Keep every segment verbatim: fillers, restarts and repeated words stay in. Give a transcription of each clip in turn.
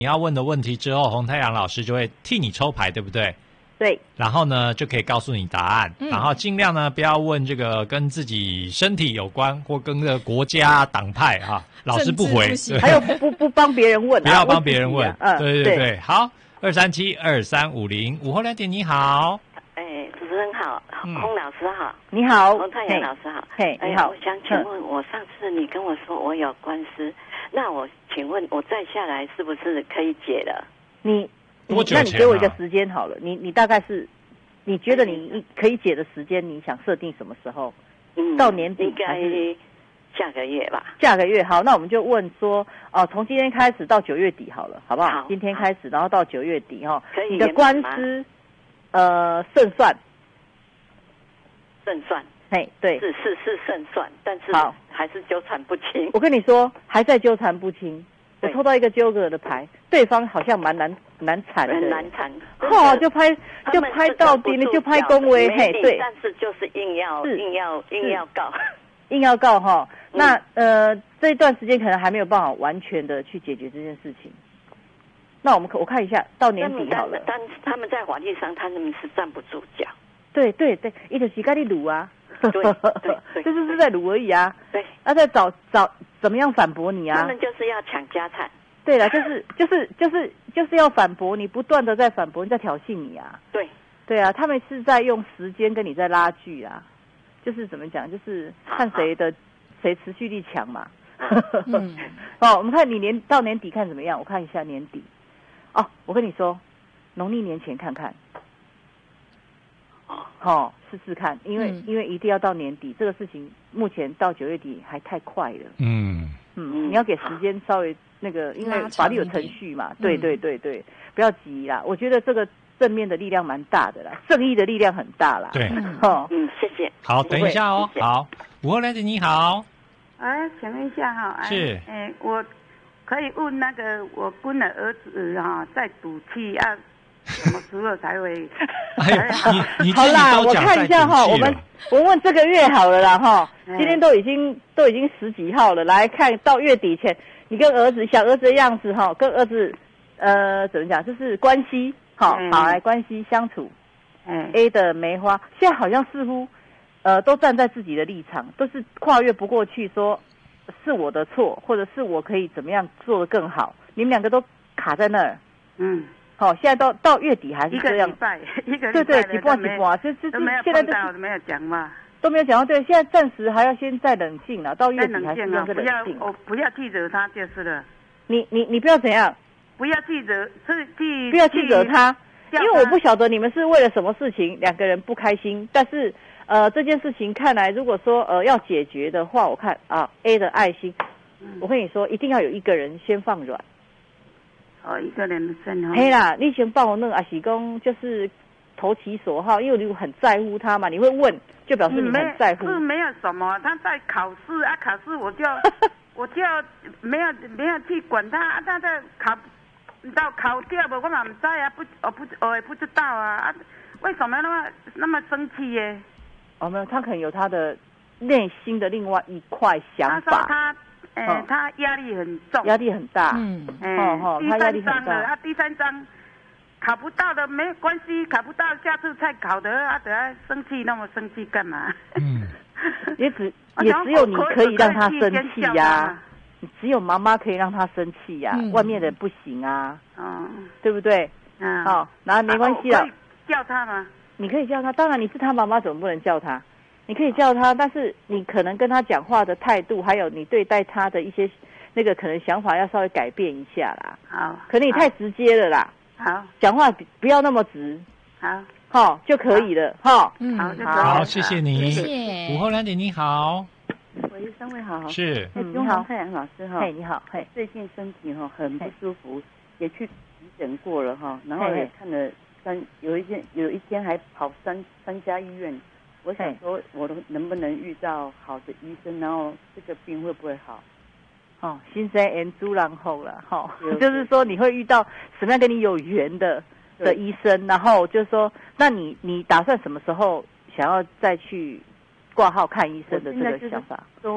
你要问的问题之后，洪太阳老师就会替你抽牌，对不对？ 对。 然后呢，就可以告诉你答案。嗯、然后尽量呢，不要问这个跟自己身体有关或跟这个国家、党派啊，老师不回。 还有不不帮别人问、啊， 不要帮别人问。 嗯， 对对对，好，二三七二三五零，午后两点，你好。 哎，主持人好，洪老师好， 你好， 洪太阳老师好。 嘿，你好。 我想请问，我上次你跟我说我有官司。那我请问，我再下来是不是可以解了？ 你多久、啊？ 那你给我一个时间好了。你你大概是，你觉得你可以解的时间，你想设定什么时候？ 嗯， 到年底应该下个月吧。 下个月好，那我们就问说，哦、呃，从今天开始到九月底好了，好不好？ 好， 今天开始，然后到九月底哈、哦， 可以。 你的官司，呃，胜算， 胜算。 嘿，对， 是是是胜算，但是还是纠缠不清。 我跟你说，还在纠缠不清。我抽到一个纠葛的牌，对方好像蛮难难缠的， 很难缠。 哦，就拍就拍到底了，就拍恭维，嘿，对。 但是就是硬要硬要硬要告， 硬要告哈。嗯、那呃，这一段时间可能还没有办法完全的去解决这件事情。那我们我看一下，到年底好了。 但他们在法律上，他们是站不住脚。 对对对，一直是跟你撸啊。 对对对， 就是是在撸而已啊。 对， 要在找找怎么样反驳你啊？ 他们就是要抢家产。 对了，就是就是就是就是要反驳你，不断的在反驳，你在挑衅你啊。 对， 对啊，他们是在用时间跟你在拉锯啊，就是怎么讲，就是看谁的谁持续力强嘛。嗯，哦，我们看你年到年底看怎么样？我看一下年底。哦，我跟你说，农历年前看看。哦，试试看，因为、嗯、因为一定要到年底，这个事情目前到九月底还太快了。嗯嗯，你要给时间稍微那个，因为法律有程序嘛。对对对对，不要急啦。我觉得这个正面的力量蛮大的啦，正义的力量很大啦。 对， 哦，嗯，谢谢。 好，等一下哦。好，午后两点，你好。 哎，请问一下哈， 是， 哎，我可以问那个我姑的儿子哈，在赌气啊。什么时候才会？ 哎，你你好啦，我看一下哈，我们我问这个月好了啦哈，今天都已经都已经十几号了，来看到月底前，你跟儿子小儿子的样子哈，跟儿子呃怎么讲，就是关系好，好来关系相处。嗯 ，A 的梅花现在好像似乎呃都站在自己的立场，都是跨越不过去，说是我的错，或者是我可以怎么样做得更好，你们两个都卡在那儿。嗯。好、哦，现在到到月底还是这样。 一个礼拜，一个礼拜对对，几波几波啊，这这这现在都没有讲嘛， 都没有讲到。对，现在暂时还要先再冷静了，到月底还是用这冷静。 不要，我不要记责他就是了。 你你你不要怎样？ 不要记责，是记不要记责他，因为我不晓得你们是为了什么事情两个人不开心，但是呃这件事情看来，如果说呃要解决的话，我看啊 A 的爱心，嗯、我跟你说，一定要有一个人先放软。 哦，一个人的身哦。 嘿啦，你先帮我弄阿喜公，就是投其所好，因为你很在乎他嘛，你会问，就表示你很在乎。 是没有什么，他在考试啊，考试我就我就没有没有去管他，他在考到考掉了，我哪知啊？不，我不我也不知道啊啊，为什么那么那么生气耶？ 哦，没有，他可能有他的内心的另外一块想法。 他说他。哎、欸，他压力很重， 压力很大。嗯， 哎、欸，哦哦，他压力很大。他第三章考不到的没关系，考不到下次再考的，啊，等下生气那么生气干嘛？嗯， 也只也只有你可以让他生气呀、啊，只有妈妈可以让他生气呀、啊嗯，外面的不行啊，哦，对不对？嗯，好、哦，然后没关系了、啊。 叫他吗？ 你可以叫他，当然你是他妈妈，怎么不能叫他？你可以叫他，但是你可能跟他讲话的态度，还有你对待他的一些那个可能想法要稍微改变一下啦。好，可能你太直接了啦。好，讲话不要那么直。好，好就可以了。哈， 嗯，好，好，谢谢你。 谢谢。 午后两点，你好。 喂，三位好。 是。 嗯，你好，太阳老师哈。 嘿，你好。嘿， 最近身体哈很不舒服，也去急诊过了哈，然后也看了三，有一天有一天还跑三三家医院。我想说，我能不能遇到好的医生，然后这个病会不会好？ 哦，新生缘主人好了哈，就是说你会遇到什么样跟你有缘的的医生，然后就是说，那你你打算什么时候想要再去挂号看医生的这个想法？ 都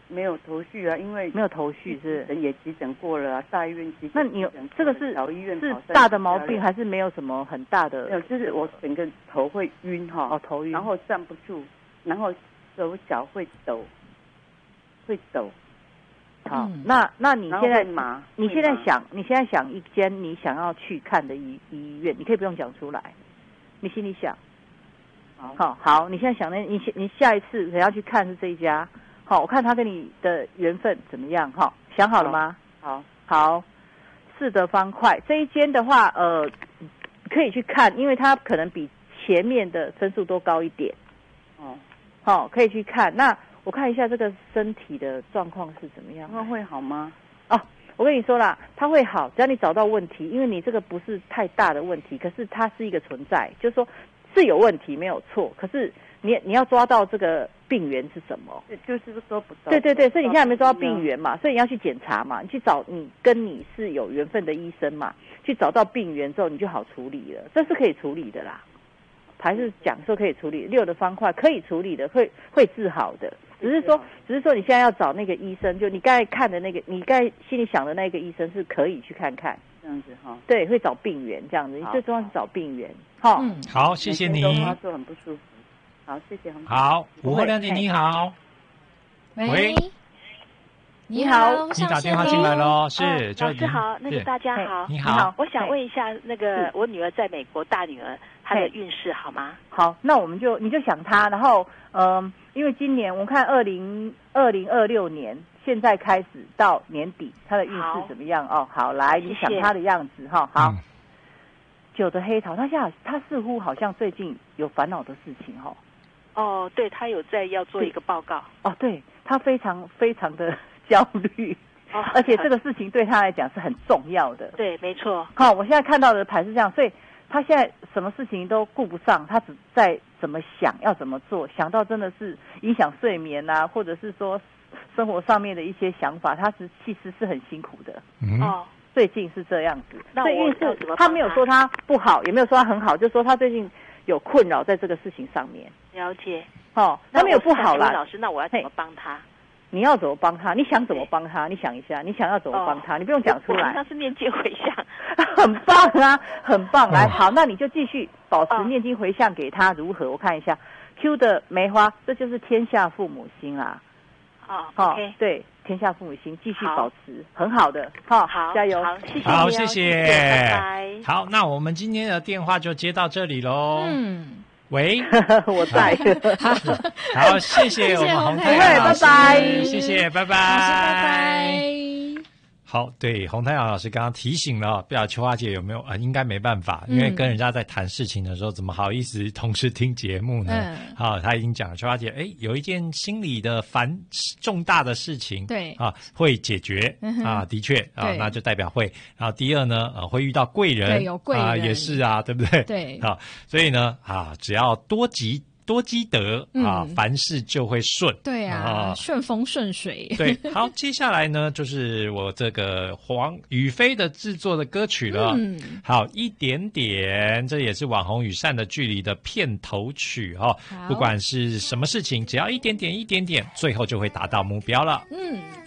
没有头绪啊，因为没有头绪是人也急诊过了啊，大医院急诊。 那你有这个是小医院是大的毛病，还是没有什么很大的？ 没有，就是我整个头会晕哈， 哦，头晕， 然后站不住，然后手脚会抖，会抖。 好，嗯、那那你现在麻， 你现在想，你现在想一间你想要去看的医医院，你可以不用讲出来，你心里想。 好， 好，好，你现在想的，你你下一次想要去看是这一家，好，我看他跟你的缘分怎么样，哈，想好了吗？ 好， 好，四德方块这一间的话，呃，可以去看，因为它可能比前面的分数都高一点。 哦， 好，可以去看。那我看一下这个身体的状况是怎么样？ 那会好吗？ 哦，我跟你说啦，它会好，只要你找到问题，因为你这个不是太大的问题，可是它是一个存在，就是说是有问题没有错，可是你你要抓到这个病源是什么？ 就是说不到。 对对对，所以你现在没抓到病源嘛，所以你要去检查嘛，你去找你跟你是有缘分的医生嘛，去找到病源之后你就好处理了，这是可以处理的啦。还是讲说可以处理，六的方块可以处理的，会会治好的。只是说，只是说你现在要找那个医生，就你刚才看的那个，你刚才心里想的那个医生是可以去看看， 这样子哈。 对，会找病源这样子，你最重要是找病源。好， 嗯，好，谢谢你。 都很不舒服。好，谢谢。 好，午后亮姐你好。喂。 你好， 你打电话进来喽，是， 老师好，那个大家好， 你好， 我想问一下，那个我女儿在美国，大女儿她的运势好吗？ 好，那我们就你就想她，然后嗯，因为今年我们看二零二零二六年现在开始到年底，她的运势怎么样？哦，好，来，你想她的样子哈，好，九的黑桃，她现在她似乎好像最近有烦恼的事情哈。 哦，对，她有在要做一个报告。 哦，对，她非常非常的焦虑，哦，而且这个事情对他来讲是很重要的。 对，没错。 好，我现在看到的牌是这样，所以他现在什么事情都顾不上，他只在怎么想要怎么做，想到真的是影响睡眠啊，或者是说生活上面的一些想法，他是其实是很辛苦的。 嗯、 哦， 最近是这样子。 那我要怎么帮他？ 他没有说他不好，也没有说他很好，就说他最近有困扰在这个事情上面。 了解。 哦，他没有不好啦。 老师，那我要怎么帮他？ 你要怎么帮他？你想怎么帮他？你想一下，你想要怎么帮他？哦、你不用讲出来。 那是念经回向， 很棒啊，很棒。来，好，那你就继续保持念经回向给他，如何？我看一下 ，Q 的梅花，这就是天下父母心啦。 哦，好、okay ， 对，天下父母心，继续保持，很好的，好， 好， 加油， 好，谢谢， 好，谢谢， 拜拜。 好，那我们今天的电话就接到这里喽。 嗯。 喂， 我在。 好，谢谢我们洪太阳老师， 拜拜， 谢谢，拜拜， 拜拜。 好，对，洪太阳老师刚刚提醒了，不知道秋花姐有没有啊、呃？应该没办法，因为跟人家在谈事情的时候，怎么好意思同时听节目呢？嗯，好，他已经讲了，秋花姐，哎，有一件心理的烦重大的事情， 对啊，会解决、嗯、啊，的确啊，那就代表会。然后第二呢，呃，会遇到贵人， 对，有贵人、 啊，也是啊，对不对？ 对， 好，所以呢，啊，只要多积。多积德啊、嗯，凡事就会顺。 对啊，啊顺风顺水。 对，好，接下来呢，就是我这个黄宇飞的制作的歌曲了。嗯，好，一点点，这也是网红与善的距离的片头曲哈、哦。不管是什么事情，只要一点点，一点点，最后就会达到目标了。 嗯。